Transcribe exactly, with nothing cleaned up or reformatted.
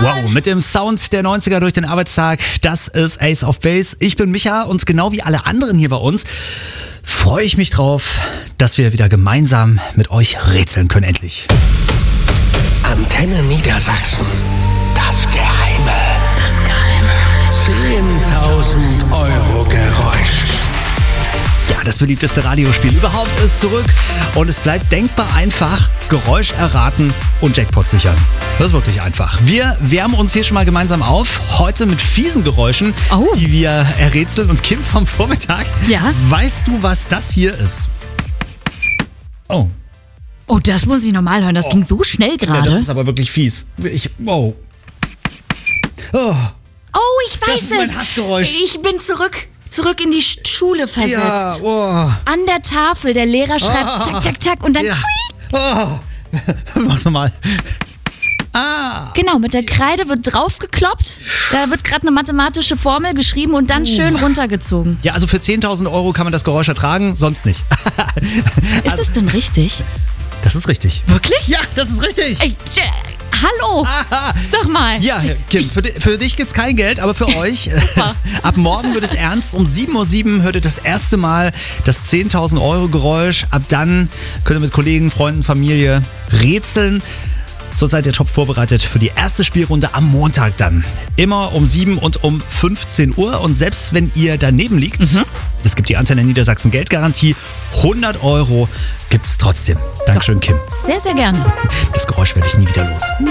Wow, mit dem Sound der neunziger durch den Arbeitstag, das ist Ace of Base. Ich bin Micha und genau wie alle anderen hier bei uns freue ich mich drauf, dass wir wieder gemeinsam mit euch rätseln können endlich. Antenne Niedersachsen, das Geheime, das Geheime, zehntausend Euro Geräusch. Ja, das beliebteste Radiospiel überhaupt ist zurück und es bleibt denkbar einfach, Geräusch erraten und Jackpot sichern. Das ist wirklich einfach. Wir wärmen uns hier schon mal gemeinsam auf, heute mit fiesen Geräuschen, Oh. die wir errätseln. Und Kim vom Vormittag, Ja? weißt du, was das hier ist? Oh, Oh, das muss ich normal hören. Das ging so schnell ja, gerade. das ist aber wirklich fies. Ich, wow. Oh, Oh, ich weiß das ist mein es. Hassgeräusch. Ich bin zurück, zurück in die Schule versetzt. ja, oh, An der Tafel, der Lehrer schreibt Ah. zack, zack, zack und dann ja. Oh. Mach's nochmal. genau, mit der Kreide wird draufgekloppt. Da wird gerade eine mathematische Formel geschrieben und dann schön runtergezogen. Ja, also für zehntausend Euro kann man das Geräusch ertragen, sonst nicht. Ist es denn richtig? Das ist richtig. Wirklich? Ja, das ist richtig. Ey, tsch, hallo, sag mal. Ja, Kim, für, di- für dich gibt's kein Geld, aber für euch. Ab morgen wird es ernst. Um sieben Uhr sieben hört ihr das erste Mal das zehntausend Euro Geräusch. Ab dann könnt ihr mit Kollegen, Freunden, Familie rätseln. So seid ihr top vorbereitet für die erste Spielrunde am Montag dann. Immer um sieben und um fünfzehn Uhr. Und selbst wenn ihr daneben liegt, es gibt die Antenne Niedersachsen Geldgarantie. hundert Euro gibt's trotzdem. Dankeschön, Kim. Sehr, sehr gerne. Das Geräusch werde ich nie wieder los.